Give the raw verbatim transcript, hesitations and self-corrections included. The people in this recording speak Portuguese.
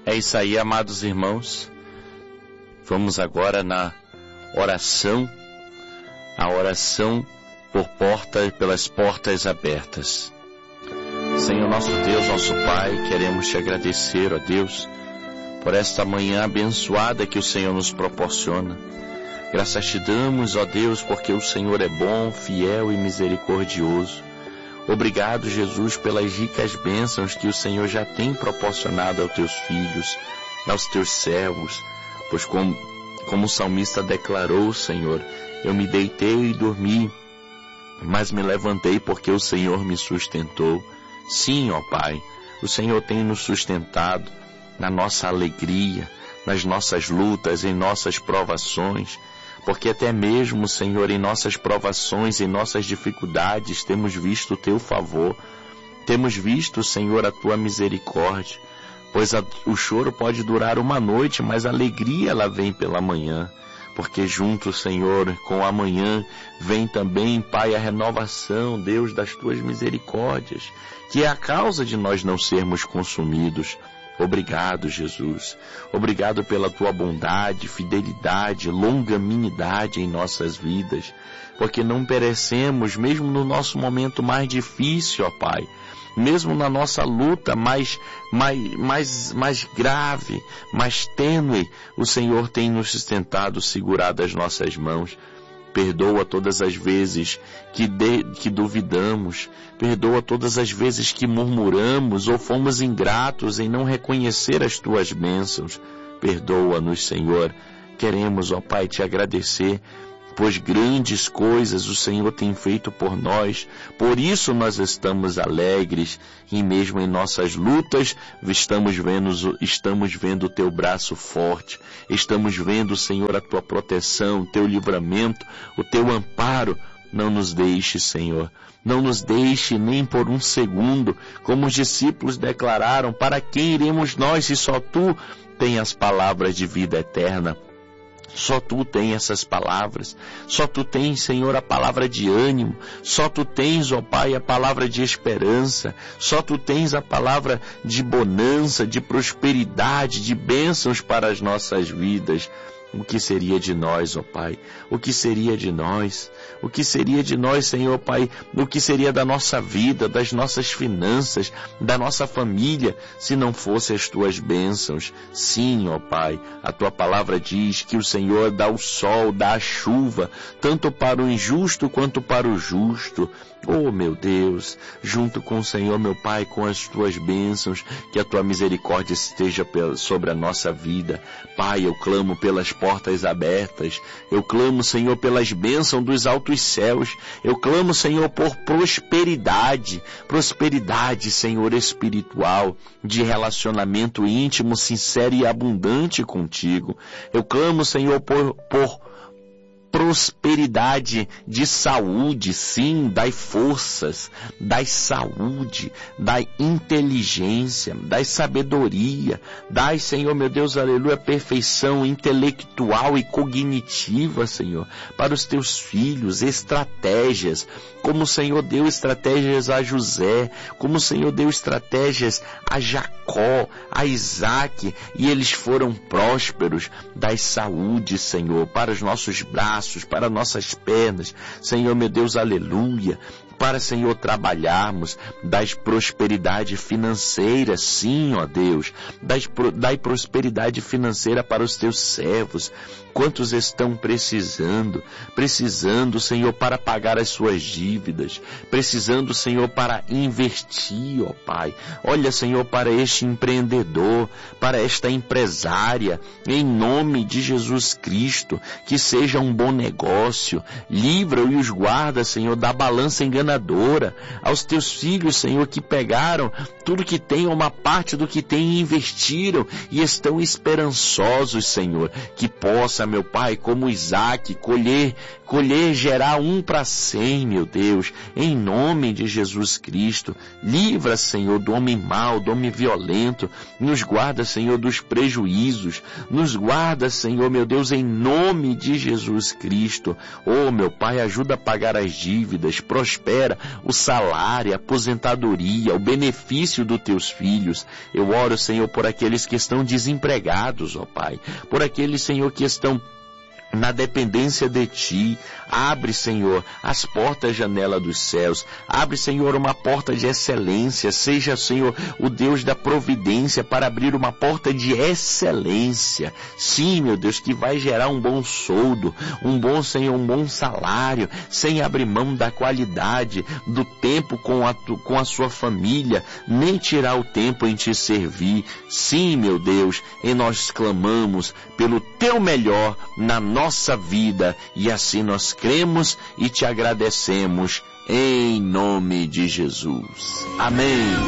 É isso aí, amados irmãos. Vamos agora na oração, a oração por porta, pelas portas abertas. Senhor nosso Deus, nosso Pai, queremos te agradecer, ó Deus, por esta manhã abençoada que o Senhor nos proporciona. Graças te damos, ó Deus, porque o Senhor é bom, fiel e misericordioso. Obrigado, Jesus, pelas ricas bênçãos que o Senhor já tem proporcionado aos teus filhos, aos teus servos, pois como, como o salmista declarou, Senhor, eu me deitei e dormi, mas me levantei porque o Senhor me sustentou. Sim, ó Pai, o Senhor tem nos sustentado na nossa alegria, nas nossas lutas, em nossas provações, porque até mesmo, Senhor, em nossas provações, em nossas dificuldades, temos visto o teu favor, temos visto, Senhor, a tua misericórdia, pois a, o choro pode durar uma noite, mas a alegria ela vem pela manhã, porque junto, Senhor, com a manhã, vem também, Pai, a renovação, Deus, das tuas misericórdias, que é a causa de nós não sermos consumidos. Obrigado, Jesus. Obrigado pela tua bondade, fidelidade, longanimidade em nossas vidas, porque não perecemos, mesmo no nosso momento mais difícil, ó Pai, mesmo na nossa luta mais, mais, mais, mais grave, mais tênue, o Senhor tem nos sustentado, segurado as nossas mãos. Perdoa todas as vezes que, de, que duvidamos, perdoa todas as vezes que murmuramos ou fomos ingratos em não reconhecer as tuas bênçãos. Perdoa-nos, Senhor. Queremos, ó Pai, te agradecer, pois grandes coisas o Senhor tem feito por nós. Por isso nós estamos alegres e mesmo em nossas lutas estamos vendo, estamos vendo o teu braço forte. Estamos vendo, Senhor, a tua proteção, o teu livramento, o teu amparo. Não nos deixe, Senhor. Não nos deixe nem por um segundo, como os discípulos declararam, para quem iremos nós se só tu tens as palavras de vida eterna? Só tu tens essas palavras, só tu tens, Senhor, a palavra de ânimo, só tu tens, ó Pai, a palavra de esperança, só tu tens a palavra de bonança, de prosperidade, de bênçãos para as nossas vidas. O que seria de nós, ó Pai? O que seria de nós? O que seria de nós, Senhor Pai? O que seria da nossa vida, das nossas finanças, da nossa família, se não fossem as tuas bênçãos? Sim, ó Pai, a tua palavra diz que o Senhor dá o sol, dá a chuva, tanto para o injusto quanto para o justo. Oh, meu Deus, junto com o Senhor, meu Pai, com as tuas bênçãos, que a tua misericórdia esteja sobre a nossa vida. Pai, eu clamo pelas portas abertas, eu clamo, Senhor, pelas bênçãos dos altos céus, eu clamo, Senhor, por prosperidade, prosperidade, Senhor, espiritual, de relacionamento íntimo, sincero e abundante contigo. Eu clamo, Senhor, por, por prosperidade de saúde, sim, dai forças, dai saúde, dai inteligência, dai sabedoria, dai, Senhor, meu Deus, aleluia, perfeição intelectual e cognitiva, Senhor, para os teus filhos, estratégias, como o Senhor deu estratégias a José, como o Senhor deu estratégias a Jacó, a Isaac, e eles foram prósperos. Dai saúde, Senhor, para os nossos braços, para nossas pernas, Senhor, meu Deus, aleluia, para, Senhor, trabalharmos, dai prosperidade financeira, sim, ó Deus, dai, dai prosperidade financeira para os teus servos. Quantos estão precisando, precisando, Senhor, para pagar as suas dívidas, precisando, Senhor, para investir, ó Pai. Olha, Senhor, para este empreendedor, para esta empresária, em nome de Jesus Cristo, que seja um bom negócio. Livra e os guarda, Senhor, da balança enganadora. Aos teus filhos, Senhor, que pegaram tudo que tem, uma parte do que tem e investiram e estão esperançosos, Senhor, que possa, meu Pai, como Isaac, colher, colher, gerar um para cem, meu Deus, em nome de Jesus Cristo. Livra, Senhor, do homem mau, do homem violento, nos guarda, Senhor, dos prejuízos, nos guarda, Senhor, meu Deus, em nome de Jesus Cristo. Oh, meu Pai, ajuda a pagar as dívidas, prospera libera o salário, a aposentadoria, o benefício dos teus filhos. Eu oro, Senhor, por aqueles que estão desempregados, ó Pai, por aqueles, Senhor, que estão na dependência de Ti. Abre, Senhor, as portas, janela dos céus. Abre, Senhor, uma porta de excelência. Seja, Senhor, o Deus da providência para abrir uma porta de excelência. Sim, meu Deus, que vai gerar um bom soldo, um bom, Senhor, um bom salário, sem abrir mão da qualidade, do tempo com a, tu, com a sua família, nem tirar o tempo em Te servir. Sim, meu Deus, e nós clamamos pelo Teu melhor na nossa vida, e assim nós cremos e Te agradecemos, em nome de Jesus. Amém.